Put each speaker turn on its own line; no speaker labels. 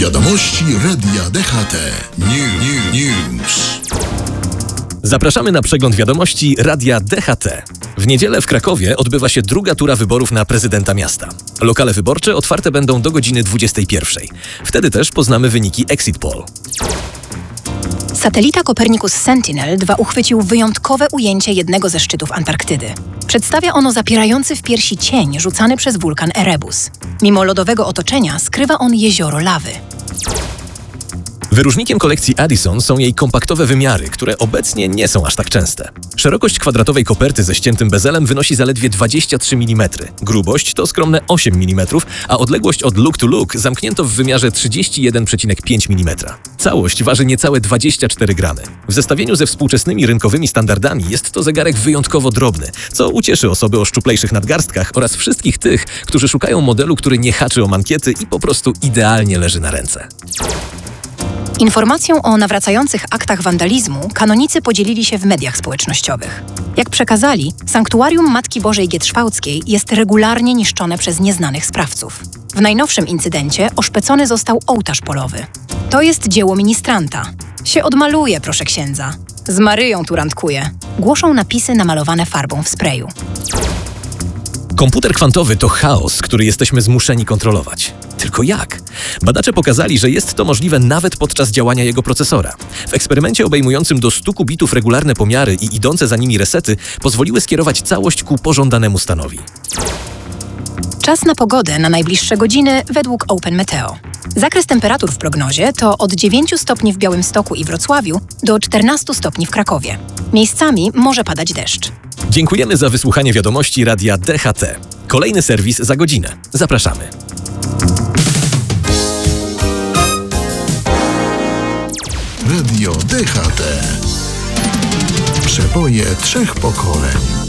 Wiadomości Radia DHT. News.
Zapraszamy na przegląd wiadomości Radia DHT. W niedzielę w Krakowie odbywa się druga tura wyborów na prezydenta miasta. Lokale wyborcze otwarte będą do godziny 21. Wtedy też poznamy wyniki Exit Poll.
Satelita Copernicus Sentinel-2 uchwycił wyjątkowe ujęcie jednego ze szczytów Antarktydy. Przedstawia ono zapierający w piersi cień rzucany przez wulkan Erebus. Mimo lodowego otoczenia skrywa on jezioro lawy.
Wyróżnikiem kolekcji Addison są jej kompaktowe wymiary, które obecnie nie są aż tak częste. Szerokość kwadratowej koperty ze ściętym bezelem wynosi zaledwie 23 mm. Grubość to skromne 8 mm, a odległość od look to look zamknięto w wymiarze 31,5 mm. Całość waży niecałe 24 gramy. W zestawieniu ze współczesnymi rynkowymi standardami jest to zegarek wyjątkowo drobny, co ucieszy osoby o szczuplejszych nadgarstkach oraz wszystkich tych, którzy szukają modelu, który nie haczy o mankiety i po prostu idealnie leży na ręce.
Informacją o nawracających aktach wandalizmu kanonicy podzielili się w mediach społecznościowych. Jak przekazali, sanktuarium Matki Bożej Gietrzwałckiej jest regularnie niszczone przez nieznanych sprawców. W najnowszym incydencie oszpecony został ołtarz polowy. To jest dzieło ministranta. Się odmaluje, proszę księdza. Z Maryją tu randkuje. Głoszą napisy namalowane farbą w sprayu.
Komputer kwantowy to chaos, który jesteśmy zmuszeni kontrolować. Tylko jak? Badacze pokazali, że jest to możliwe nawet podczas działania jego procesora. W eksperymencie obejmującym do 100 bitów regularne pomiary i idące za nimi resety pozwoliły skierować całość ku pożądanemu stanowi.
Czas na pogodę na najbliższe godziny według Open Meteo. Zakres temperatur w prognozie to od 9 stopni w Białymstoku i Wrocławiu do 14 stopni w Krakowie. Miejscami może padać deszcz.
Dziękujemy za wysłuchanie wiadomości Radia DHT. Kolejny serwis za godzinę. Zapraszamy.
Radio DHT. Przeboje 3 pokoleń.